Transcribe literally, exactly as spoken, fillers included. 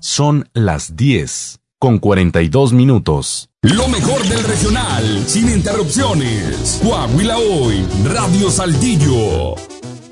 Son las diez con cuarenta y dos minutos. Lo mejor del regional, sin interrupciones. Coahuila Hoy, Radio Saltillo.